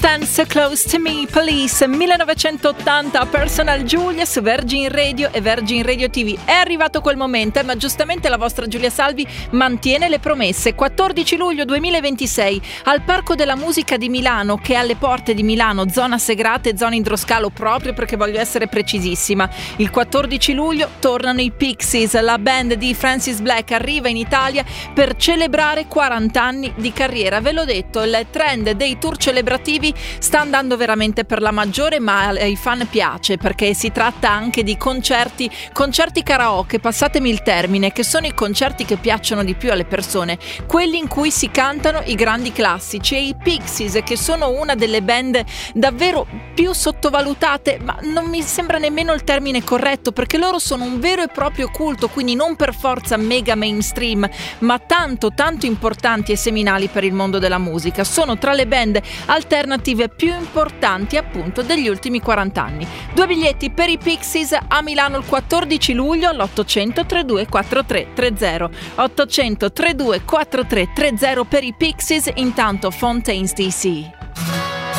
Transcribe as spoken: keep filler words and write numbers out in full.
Stand So Close to Me, Police, millenovecentottanta, Personal Giulia su Virgin Radio e Virgin Radio ti vu. È arrivato quel momento, ma giustamente la vostra Giulia Salvi mantiene le promesse. quattordici luglio duemilaventisei al Parco della Musica di Milano, che è alle porte di Milano, zona Segrate, zona Idroscalo, proprio perché voglio essere precisissima. Il quattordici luglio tornano i Pixies, la band di Francis Black arriva in Italia per celebrare quaranta anni di carriera. Ve l'ho detto, il trend dei tour celebrativi sta andando veramente per la maggiore, ma ai fan piace perché si tratta anche di concerti concerti karaoke, passatemi il termine, che sono i concerti che piacciono di più alle persone, quelli in cui si cantano i grandi classici. E i Pixies, che sono una delle band davvero più sottovalutate, ma non mi sembra nemmeno il termine corretto, perché loro sono un vero e proprio culto, quindi non per forza mega mainstream, ma tanto tanto importanti e seminali per il mondo della musica. Sono tra le band alternative più importanti appunto degli ultimi quaranta anni. Due biglietti per i Pixies a Milano il quattordici luglio all'ottocento trentadue quarantatré trenta, ottocento trentadue quarantatré trenta per i Pixies. Intanto Fontaines D C.